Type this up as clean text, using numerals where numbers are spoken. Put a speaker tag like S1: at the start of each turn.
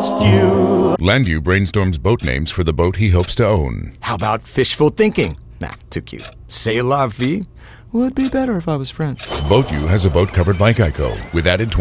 S1: lost you.
S2: Landu brainstorms boat names for the boat he hopes to own.
S3: How about fishful thinking? Nah, too cute. C'est la vie? Would be better if I was French.
S2: Boat U has a boat covered by Geico with added